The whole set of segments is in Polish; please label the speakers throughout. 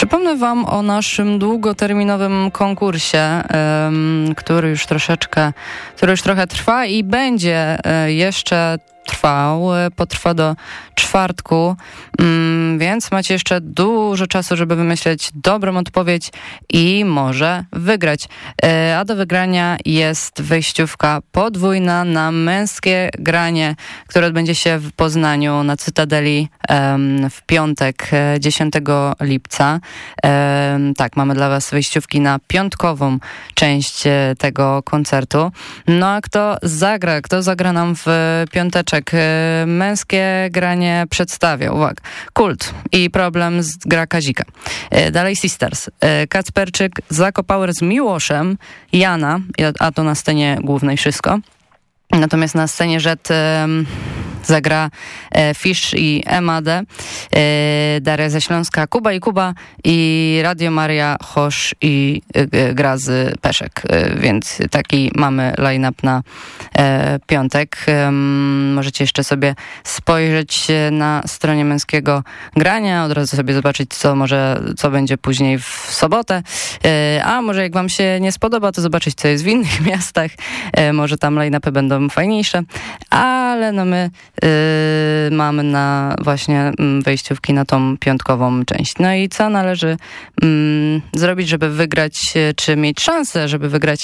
Speaker 1: Przypomnę wam o naszym długoterminowym konkursie, który już trochę trwa i będzie jeszcze trwał, potrwa do czwartku, więc macie jeszcze dużo czasu, żeby wymyśleć dobrą odpowiedź i może wygrać. A do wygrania jest wejściówka podwójna na męskie granie, które odbędzie się w Poznaniu na Cytadeli w piątek 10 lipca. Tak, mamy dla was wejściówki na piątkową część tego koncertu. No a kto zagra nam w piąteczek? Męskie granie przedstawia, uwaga, Kult i Problem gra Kazika. Dalej Sisters, Kacperczyk, Zakopower z Miłoszem, Jana, a to na scenie głównej wszystko. Natomiast na scenie Rzet zagra Fish i MAD, Daria ze Śląska, Kuba i Kuba i Radio Maria, Hosz i Grazy Peszek. Więc taki mamy line-up na piątek. Możecie jeszcze sobie spojrzeć na stronie męskiego grania, od razu sobie zobaczyć, co będzie później w sobotę. A może jak wam się nie spodoba, to zobaczyć, co jest w innych miastach. Może tam line-upy będą fajniejsze. Ale no my mamy na właśnie wejściówki na tą piątkową część. No i co należy zrobić, żeby wygrać, czy mieć szansę, żeby wygrać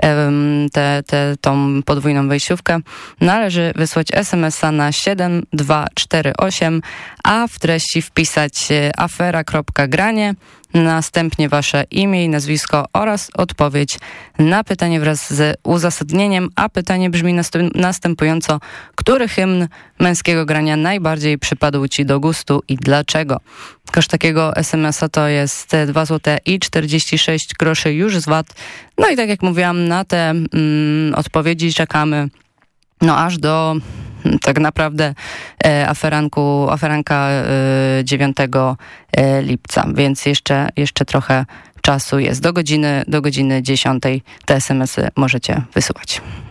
Speaker 1: tą podwójną wejściówkę? Należy wysłać SMS-a na 7248, a w treści wpisać afera.granie, następnie wasze imię i nazwisko oraz odpowiedź na pytanie wraz z uzasadnieniem, a pytanie brzmi następująco: który hymn męskiego grania najbardziej przypadł ci do gustu i dlaczego? Koszt takiego SMS-a to jest 2 zł i 46 groszy już z VAT. No i tak jak mówiłam, na te odpowiedzi czekamy aż do tak naprawdę aferanka 9 lipca, więc jeszcze trochę czasu jest. Do godziny 10 te SMS-y możecie wysyłać.